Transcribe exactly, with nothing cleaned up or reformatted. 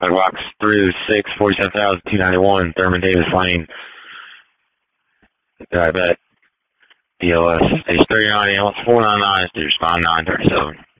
Red Rocks through six, forty-seven thousand two hundred ninety-one, Thurman Davis Lane. I bet. D L S, stage thirty-nine, four nine nine, stage five nine thirty-seven.